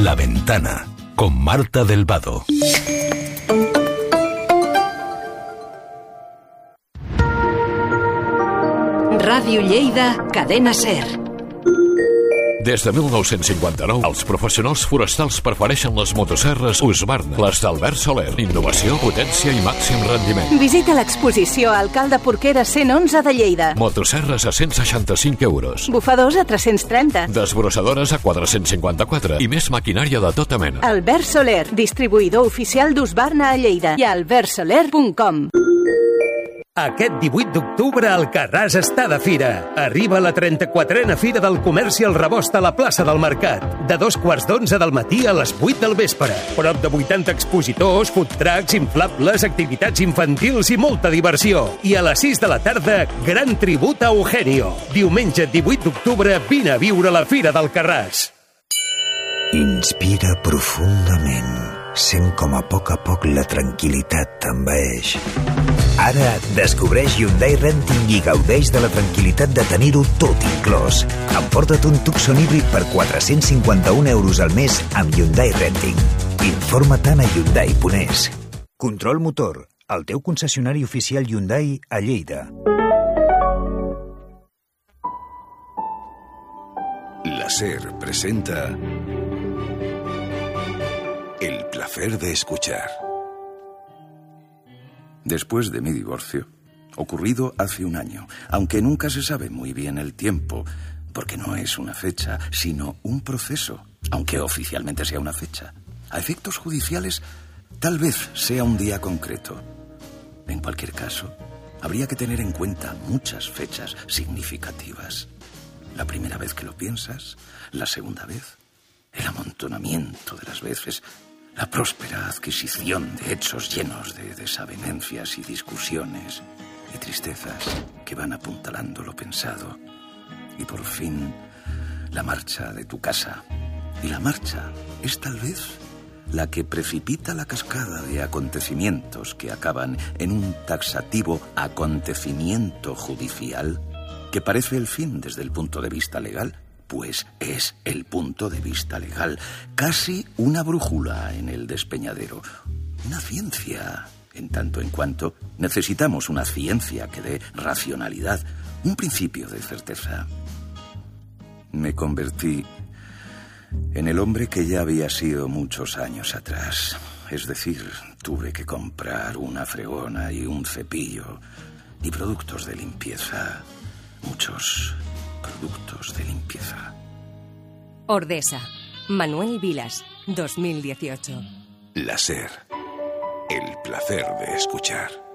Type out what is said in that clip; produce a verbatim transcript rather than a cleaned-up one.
La Ventana, con Marta del Vado. Ràdio Lleida, Cadena Ser. Des de mil nou-cents cinquanta-nou, els professionals forestals prefereixen les motosserres Husqvarna, les d'Albert Soler. Innovació, potència i màxim rendiment. Visita l'exposició Alcalde Porquera cent onze de Lleida. Motosserres a cent seixanta-cinc euros. Bufadors a tres-cents trenta. Desbrossadores a quatre-cents cinquanta-quatre. I més maquinària de tota mena. Albert Soler, distribuïdor oficial d'Husqvarna a Lleida. I albert soler punt com. Aquest divuit d'octubre Alcarràs està de fira. Arriba la trenta-quatrena Fira del Comerç i el Rebost a la plaça del Mercat. De dos quarts d'onze del matí a les vuit del vespre. Prop de vuitanta expositors, food trucks, inflables, activitats infantils i molta diversió. I a les sis de la tarda, gran tribut a Eugenio. Diumenge divuit d'octubre, vine a viure la Fira d'Alcarràs. Inspira profundament, sent com a poc a poc la tranquil·litat t'envaeix. Ara descobreix Hyundai Renting i gaudeix de la tranquil·litat de tenir-ho tot inclòs. Emporta't un Tucson híbrid per quatre-cents cinquanta-un euros al mes amb Hyundai Renting. Informa-te'n a Hyundai punt es. Control Motor, el teu concessionari oficial Hyundai a Lleida. La Ser presenta El placer de escuchar. Después de mi divorcio, ocurrido hace un año, aunque nunca se sabe muy bien el tiempo, porque no es una fecha, sino un proceso, aunque oficialmente sea una fecha. A efectos judiciales, tal vez sea un día concreto. En cualquier caso, habría que tener en cuenta muchas fechas significativas. La primera vez que lo piensas, la segunda vez, el amontonamiento de las veces, la próspera adquisición de hechos llenos de desavenencias y discusiones y tristezas que van apuntalando lo pensado. Y por fin, la marcha de tu casa. Y la marcha es tal vez la que precipita la cascada de acontecimientos que acaban en un taxativo acontecimiento judicial que parece el fin desde el punto de vista legal. Pues es el punto de vista legal, casi una brújula en el despeñadero. Una ciencia, en tanto en cuanto necesitamos una ciencia que dé racionalidad, un principio de certeza. Me convertí en el hombre que ya había sido muchos años atrás. Es decir, tuve que comprar una fregona y un cepillo y productos de limpieza, muchos productos de limpieza. Ordesa, Manuel Vilas, dos mil dieciocho. La Ser, el placer de escuchar.